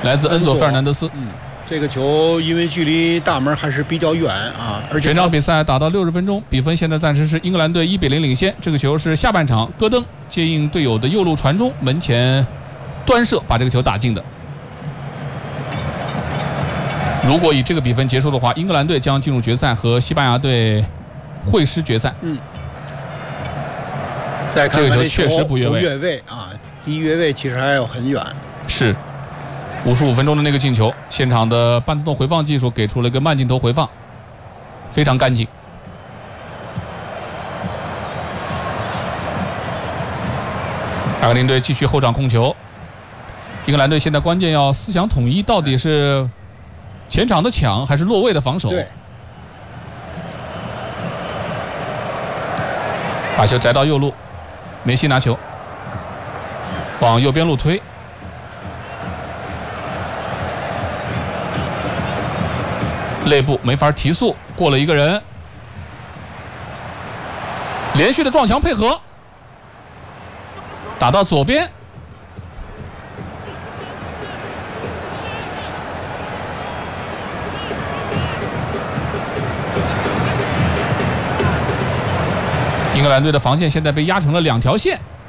来自恩佐·费尔南德斯。 这个球因为距离大门还是比较远啊，而且全场比赛打到60分钟，比分现在暂时是英格兰队1-0领先。这个球是下半场戈登接应队友的右路传中，门前端射把这个球打进的。如果以这个比分结束的话，英格兰队将进入决赛，和西班牙队会师决赛。 再看看这个球确实不越位啊，离越位其实还有很远。 是55分钟的那个进球，现场的半自动回放技术给出了一个慢镜头回放，非常干净。阿根廷队继续后场控球，英格兰队现在关键要思想统一，到底是前场的抢还是落位的防守？ 对， 把球摘到右路，梅西拿球往右边路推，肋部没法提速，过了一个人，连续的撞墙配合，打到左边，英格兰队的防线现在被压成了2条线，